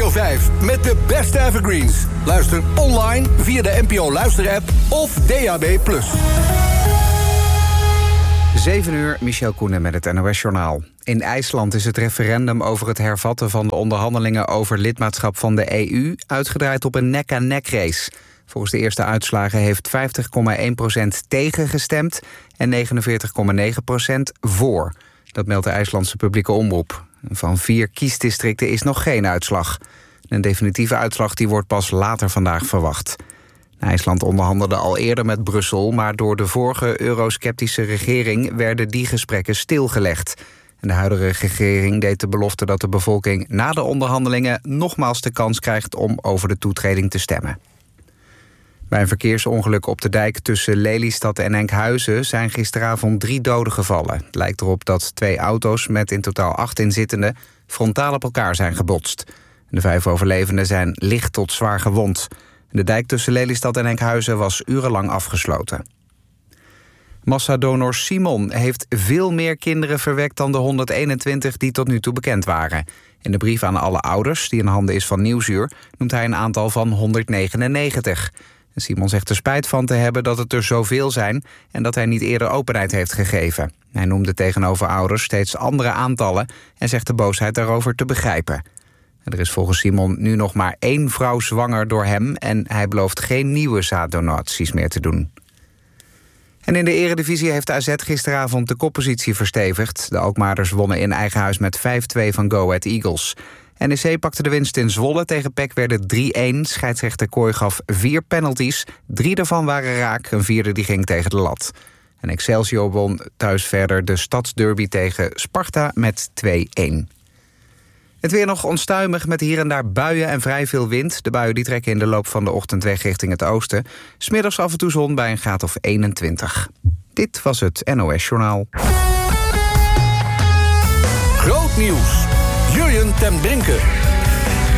5 met de beste evergreens. Luister online via de NPO Luister-app of DAB+. 7 uur, Michel Koenen met het NOS-journaal. In IJsland is het referendum over het hervatten van de onderhandelingen over lidmaatschap van de EU uitgedraaid op een nek-aan-nek race. Volgens de eerste uitslagen heeft 50,1% tegen gestemd en 49,9% voor. Dat meldt de IJslandse publieke omroep. Van 4 kiesdistricten is nog geen uitslag. Een definitieve uitslag die wordt pas later vandaag verwacht. IJsland onderhandelde al eerder met Brussel, maar door de vorige eurosceptische regering werden die gesprekken stilgelegd. En de huidige regering deed de belofte dat de bevolking na de onderhandelingen nogmaals de kans krijgt om over de toetreding te stemmen. Bij een verkeersongeluk op de dijk tussen Lelystad en Enkhuizen zijn gisteravond 3 doden gevallen. Het lijkt erop dat 2 auto's met in totaal 8 inzittenden frontaal op elkaar zijn gebotst. De 5 overlevenden zijn licht tot zwaar gewond. De dijk tussen Lelystad en Enkhuizen was urenlang afgesloten. Massadonor Simon heeft veel meer kinderen verwekt dan de 121 die tot nu toe bekend waren. In de brief aan alle ouders, die in handen is van Nieuwsuur, noemt hij een aantal van 199. Simon zegt er spijt van te hebben dat het er zoveel zijn en dat hij niet eerder openheid heeft gegeven. Hij noemde tegenover ouders steeds andere aantallen en zegt de boosheid daarover te begrijpen. Er is volgens Simon nu nog maar 1 vrouw zwanger door hem en hij belooft geen nieuwe zaaddonaties meer te doen. En in de Eredivisie heeft AZ gisteravond de koppositie verstevigd. De Alkmaarders wonnen in eigen huis met 5-2 van Go Ahead Eagles. NEC pakte de winst in Zwolle. Tegen PEC werden 3-1. Scheidsrechter Kooi gaf 4 penalties. 3 daarvan waren raak, een 4e die ging tegen de lat. En Excelsior won thuis verder de stadsderby tegen Sparta met 2-1. Het weer nog onstuimig met hier en daar buien en vrij veel wind. De buien die trekken in de loop van de ochtend weg richting het oosten. 's Middags af en toe zon bij een graad of 21. Dit was het NOS Journaal. Groot nieuws. Jurjen ten Brinke